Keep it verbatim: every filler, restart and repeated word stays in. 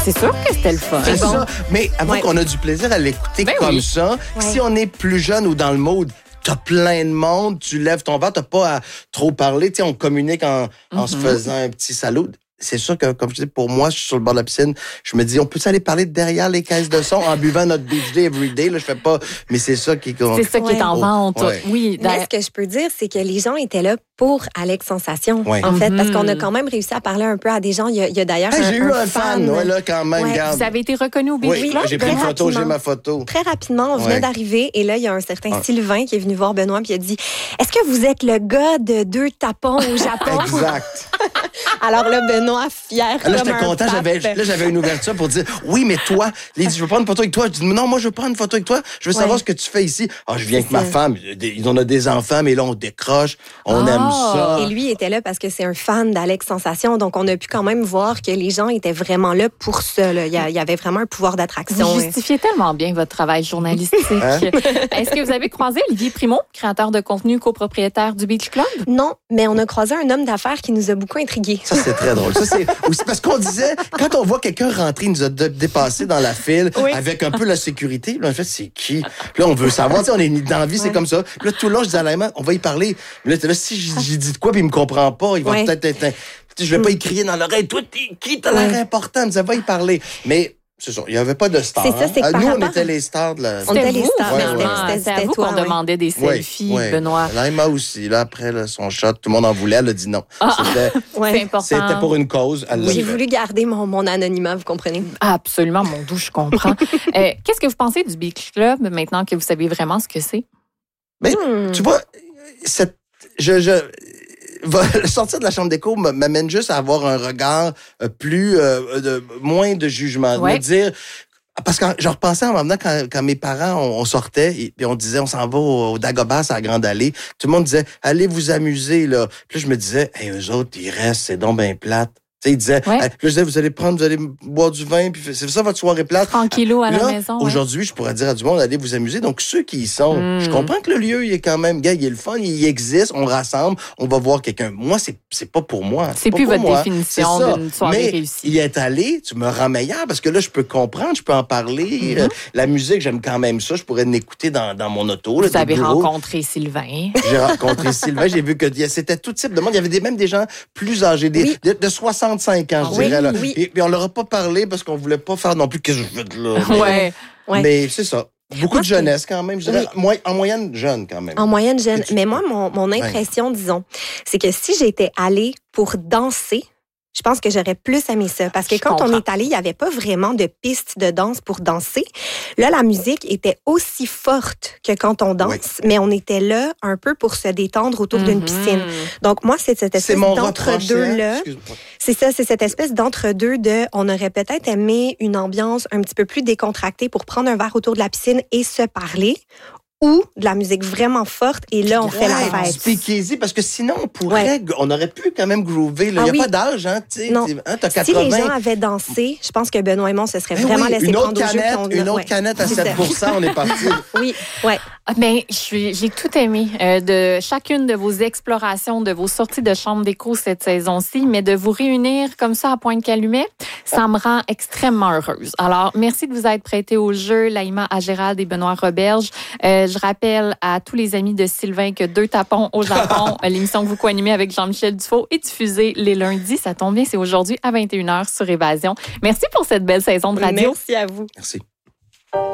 C'est sûr que c'était le fun. C'est bon. ça. Mais avant Ouais. qu'on a du plaisir à l'écouter Ben comme oui. ça, Ouais. si on est plus jeune ou dans le mode, t'as plein de monde, tu lèves ton verre, t'as pas à trop parler. Tu sais, on communique en, en Mm-hmm. se faisant un petit salut. C'est sûr que, comme je dis, pour moi, je suis sur le bord de la piscine, je me dis, on peut aller parler de derrière les caisses de son en buvant notre beach day every day. Là, je fais pas, mais c'est ça qui est... C'est ça qui est en Ouais. vente. Ouais. Oui, Mais d'ailleurs. ce que je peux dire, c'est que les gens étaient là pour Alex Sensation, Ouais. en fait, parce Mhm. qu'on a quand même réussi à parler un peu à des gens. Il y a, il y a d'ailleurs Hey, un, j'ai eu un fan, ouais, là, quand même, Ouais, regarde. Vous avez été reconnu au Beach Oui, Club? j'ai pris une très photo, j'ai rapidement. ma photo. Très rapidement, on venait Ouais. d'arriver et là, il y a un certain Ah. Sylvain qui est venu voir Benoît puis il a dit « Est-ce que vous êtes le gars de deux tapons au Japon? » Exact. Alors là, Benoît, fier Là, comme j'étais un content. pape. J'avais, là, j'avais une ouverture pour dire oui, mais toi, il dit, je veux prendre une photo avec toi. Je dis non, moi, je veux prendre une photo avec toi. Je veux Ouais. savoir ce que tu fais ici. Ah, je viens avec C'est ma ça. femme. Ils ont des enfants, mais là, on décroche. On Ah. aime ça. Et lui était là parce que c'est un fan d'Alex Sensation. Donc, on a pu quand même voir que les gens étaient vraiment là pour ça. Là. Il y a- il y avait vraiment un pouvoir d'attraction. Vous justifiez tellement bien votre travail journalistique. Hein? Est-ce que vous avez croisé Olivier Primo, créateur de contenu, copropriétaire du Beach Club? Non, mais on a croisé un homme d'affaires qui nous a beaucoup intrigués. Ça, c'est très drôle. Ça, c'est aussi parce qu'on disait, quand on voit quelqu'un rentrer, il nous a dé- dépassé dans la file Oui. avec un peu la sécurité. Puis là, en fait, c'est qui? Puis là, on veut savoir. Tu sais, on est dans la vie, c'est Ouais. comme ça. Puis là, tout le long, je disais à Laïma, on va y parler. Mais là, t'es là, si j'ai j'ai dit de quoi, puis il me comprend pas, il va Ouais. peut-être être. un- Tu sais, je vais pas y crier dans l'oreille. Toi, t'es qui? T'as l'air Ouais. important. Il me disait, va y parler. Mais, c'est ça, il n'y avait pas de stars. C'est ça, c'est que hein. par Nous, on rapport- était les stars de la. On était les vous, stars, ouais, finalement. ouais. C'était- C'est à c'était vous toi, qu'on ouais. demandait des Ouais, selfies, ouais. Benoît. Laïma aussi. Là, après, là, son shot, tout le monde en voulait. Elle a dit non. Ah. C'était, Ouais. C'est important. c'était pour une cause. Elle l'a J'ai fait. voulu garder mon, mon anonymat, vous comprenez? Absolument, mon doux, je comprends. Euh, Qu'est-ce que vous pensez du Beach Club maintenant que vous savez vraiment ce que c'est? Mais Hmm. tu vois, cette, je, je, va- sortir de la chambre d'écho m- m'amène juste à avoir un regard euh, plus, euh, de, moins de jugement. De Ouais. me dire, parce que je repensais en même temps quand, quand mes parents, on, on sortait et, et on disait, on s'en va au, au Dagobah, à la Grande Allée. Tout le monde disait, allez vous amuser, là. Puis là, je me disais, hey, eux autres, ils restent, c'est donc bien plate. Tu sais, ils disaient, Ouais. hey, puis là, je disais, vous allez prendre, vous allez boire du vin, puis c'est ça votre soirée plate. Tranquillou à la Là, maison. ouais. aujourd'hui, je pourrais dire à du monde, allez vous amuser. Donc, ceux qui y sont, Mm. je comprends que le lieu, il est quand même, gars, il est le fun, il existe, on rassemble, on va voir quelqu'un. Moi, c'est, c'est pas pour moi. C'est pas plus pour votre moi. définition C'est ça. d'une soirée Mais réussie. y être allé, tu me rends meilleur parce que là, je peux comprendre, je peux en parler. Mm-hmm. Euh, la musique, j'aime quand même ça. Je pourrais l'écouter dans, dans mon auto. là, Vous des avez bureaux. rencontré Sylvain. J'ai rencontré Sylvain, j'ai vu que y a- c'était tout type de monde. Il y avait des, même des gens plus âgés, des, Oui. de, de soixante-cinq ans, je Oui, dirais. Là. oui. Et puis on leur a pas parlé parce qu'on voulait pas faire non plus qu'est-ce que je veux de là. Mais- Ouais. Ouais. Mais c'est ça. Beaucoup Moi, de jeunesse quand même. Je dirais, Oui. moi- en moyenne, jeune quand même. En moyenne jeune. Et tu- Mais moi, mon, mon impression, disons, c'est que si j'étais allée pour danser, je pense que j'aurais plus aimé ça. Parce que Je quand on comprends. est allé, il n'y avait pas vraiment de piste de danse pour danser. Là, la musique était aussi forte que quand on danse, Oui. mais on était là un peu pour se détendre autour d'une Mhm. piscine. Donc, moi, c'est cette C'est espèce mon reproche. hein. d'entre-deux-là. Excuse-moi. C'est ça, c'est cette espèce d'entre-deux de on aurait peut-être aimé une ambiance un petit peu plus décontractée pour prendre un verre autour de la piscine et se parler, ou de la musique vraiment forte et là, on fait la Ouais, fête. speakeasy, parce que sinon, on pourrait, on aurait pu quand même groover. là. Il Ah n'y a oui. pas d'âge, hein, tu sais. Non. T'es- hein, t'as Si les gens quatre-vingts. avaient dansé, je pense que Benoît et moi, se serait Eh vraiment oui, laissé une autre prendre au jeu. canette, puis on- une autre ouais. canette à C'est ça. sept pour cent, on est parti. Oui, ouais. Ah, ben, je suis- j'ai tout aimé euh, de chacune de vos explorations, de vos sorties de chambre d'écho cette saison-ci, mais de vous réunir comme ça à Pointe-Calumet, ça me rend extrêmement heureuse. Alors, merci de vous être prêté au jeu, Laïma Agérald et Benoît Roberge. Euh, je rappelle à tous les amis de Sylvain que Deux tapons au Japon, l'émission que vous co-animez avec Jean-Michel Dufault, est diffusée les lundis. Ça tombe bien, c'est aujourd'hui à vingt et une heures sur Évasion. Merci pour cette belle saison de radio. Merci à vous. Merci.